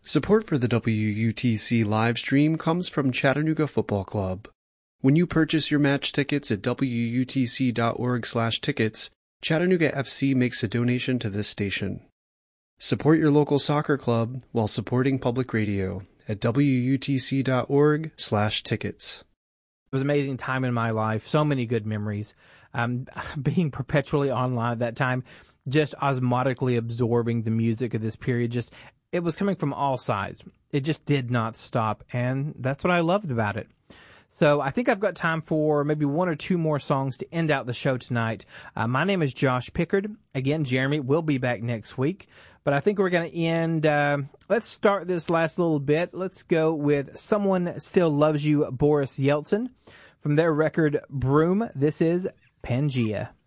Support for the WUTC live stream comes from Chattanooga Football Club. When you purchase your match tickets at wutc.org/tickets, Chattanooga FC makes a donation to this station. Support your local soccer club while supporting public radio at wutc.org/tickets. It was an amazing time in my life. So many good memories. Being perpetually online at that time, just osmotically absorbing the music of this period. It was coming from all sides. It just did not stop, and that's what I loved about it. So I think I've got time for maybe one or two more songs to end out the show tonight. My name is Josh Pickard. Again, Jeremy will be back next week. But I think we're going to end, let's start this last little bit. Let's go with Someone Still Loves You, Boris Yeltsin. From their record, Broom, this is Pangea.